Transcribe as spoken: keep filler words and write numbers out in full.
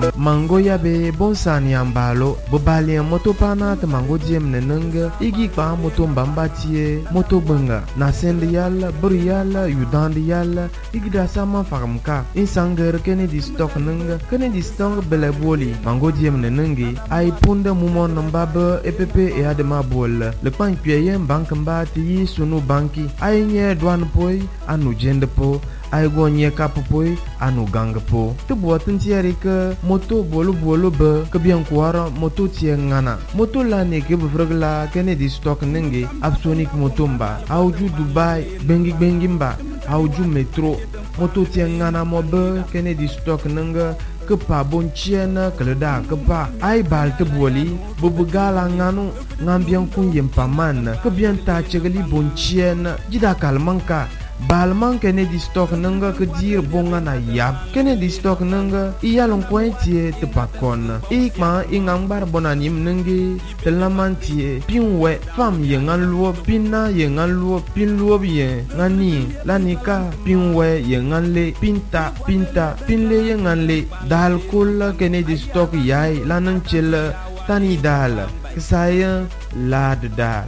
mango ya be bon sani ambalo bo balien moto pana te mango diem ne nunga igi pa moto mbamba tie moto bunga na sende yalla bur yalla yudan yalla igi da sama faramka insanger Kennedy stock nunga Kennedy stock bele boli mango diem ne nungi ai punda mumon nambaba epp e adema bol le pan kuyen bank mba ti sunu banki ai nye douane poi anu jende po ai go nye kapopoi anu ganga po te buatin tiari ke moto bolu bolu be ke bien kuara moto tie ngana moto la ne ke bvrgla Kennedy stock nenge Apsonic motomba auju Dubai bengi bengi mba auju metro moto tie ngana mo be Kennedy stock nenge ke pa bon chiena keleda ke pa ai bal te boli bubugala nganu ngambian kun yempaman ke bien ta chegli bon chiena jida kalmanka balman Kennedy stock nanga ke dir bonga na yap Kennedy stock nanga iya long pointie te pakon ikma ingangbar bonanim nangi te lamantie pinwe fam ye ngan luo pinna ye ngan luo pin luo bien ngani lanika pinwe ye ngan le pinta pinta pinle ye ngan le dal kul Kennedy stock yai lanan chel tani dal saya lad dal